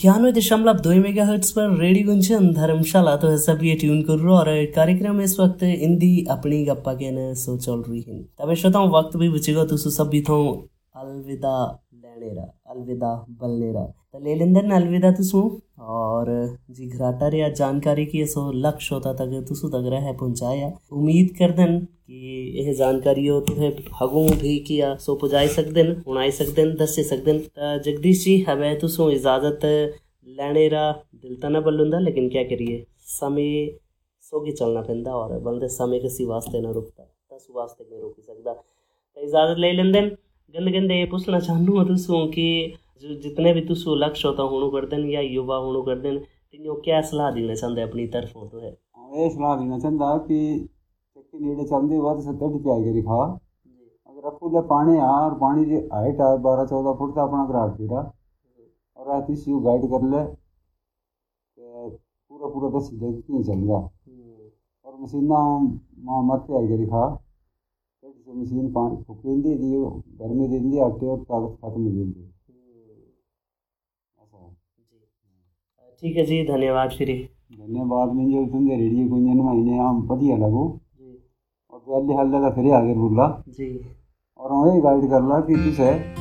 91.2 megahertz पर radio Gunjan धर्मशाला तो है सब ये ट्यून कर रो और कार्यक्रम में इस वक्त हिंदी अपनी गप्पा के न सो चल रही है। तब श्रोताओं वक्त भी बचेगा तो सब भी तो अलविदा लेनेरा अलविदा बलनेरा तो ले लेंदन अलविदा तुसु और जी घराटा रे जानकारी की सो लक्ष्य होता तक तुसु तक रह पहुंचाया। उम्मीद करदन कि यह जानकारी हो तो है हगों भी किया सो पुजाई सकदन उनाई सकदन दसे सकदन। जगदीश जी हवे तुसु इजाजत लेने रा दिल तना बल्लुंदा लेकिन क्या करिए समय सोगी चलना पैंदा और बंदे समय किसी वास्ते ना रुकता तस वास्ते नहीं रोक सकदा। तो इजाजत ले लेंदन गंद गंदे ये पूछना चाहूँ तुसु कि जो जितने भी तुसु लक्ष्य होता होणु करदन या युवा होणु करदन तिन्यों क्या सलाह देना चाहते अपनी तरफों तो है। ये सलाह देना चाहता कि चक्की नेड़े चलते वक्त 70 प्याई करी खा अगर आपको पानी आ और पानी की हाइट आ 12-14 फुट तो अपना घराट पीरा और रात इसी गाइड कर ले पूरा पूरा 10 नहीं चलगा और मशीना मत प्याई करी खा मशीन पानी फूकेंदी दी गर्मी देंदी आटे और ताकत खत्म हो जाती। ठीक है जी धन्यवाद फिर धन्यवाद मैं जो तुम रेडियो गुंजन महीने हम बढ़िया लगो और पहले हाल लगा फिर आगे बोला जी और वही गाइड कर ला कि तुझे